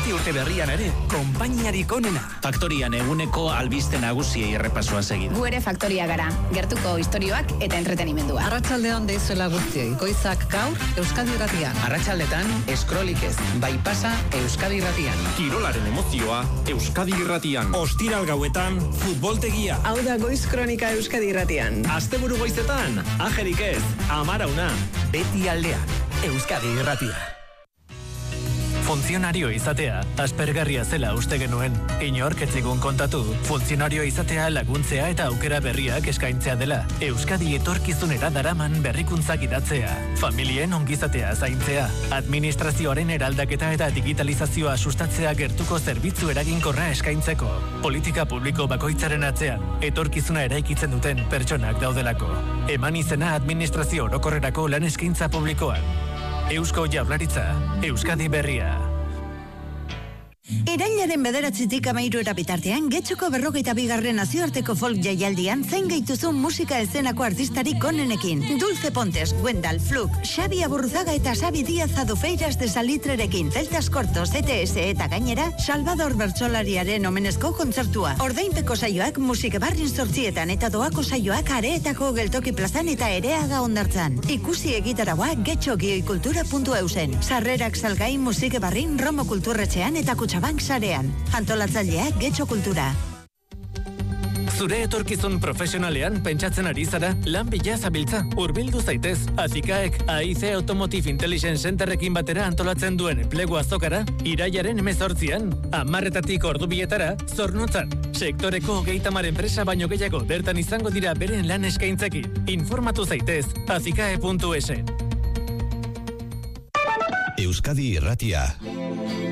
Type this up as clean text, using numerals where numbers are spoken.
irrati urte berrian ere, konpainiarik onena. Faktorian eguneko albiste nagusiei errepasoa segidu. Gu ere Faktoria gara, gertuko istorioak eta entretenimendua. Arratsaldean deizuela guztiei, goizak gaur Euskadi Irratian. Arratsaldetan eskrolik ez, bai pasa Euskadi Irratian. Kirolaren emozioa Euskadi Irratian. Ostiral gauetan, futboltegia. Hau da Goiz Kronika Euskadi Irratian. Asteburu goizetan, ajerik ez, amarauna. Beti aldean, Euskadi Irratia. Funtzionario izatea, aspergarria zela uste genuen. Inork ez zigun kontatu, funtzionario izatea laguntzea eta aukera berriak eskaintzea dela. Euskadi etorkizunera daraman berrikuntzak idatzea. Familien ongizatea zaintzea. Administrazioaren eraldaketa eta digitalizazioa sustatzea gertuko zerbitzu eraginkorra eskaintzeko. Politika publiko bakoitzaren atzean, etorkizuna eraikitzen duten pertsonak daudelako. Eman izena administrazio orokorrerako lan eskaintza publikoan. Eusko Jaurlaritza, Euskadi Berria. Irailaren 9-tik 13 bitartean, Getxoko 42. nazioarteko folk jaialdian zein gaituzun musika eszenako artistarik onenekin. Dulce Pontes, Wendal, Fluk, Xabi Aburruzaga eta Xabi Díaz Adufeiras de Salitrerekin, Celtas Cortos, ETS eta gainera, Salvador Bertsolariaren omenezko kontzertua. Ordainpeko saioak Musikebarrin 8 eta doako saioak Areetako Geltoki plazan eta Ereaga Hondartzan. Ikusi egitaragoa getxogioikultura.eusen. Sarrerak salgai Musikebarrin, Romo Kulturretxean eta Kutxabank sarean. Antolatzaileak Getxo Kultura. Zure etorkizun profesionalean pentsatzen ari zara, lan bila zabiltza, hurbildu zaitez. Azikaek AIC Automotive Intelligence Centerrekin batera antolatzen duen enplegu azokara, irailaren 18an, 10:00 ordubietara, Zornotzan. Sektoreko 30 enpresa baino gehiago bertan izango dira beren lan eskaintzekin. Informatu zaitez, azikae.esen. Euskadi Irratia.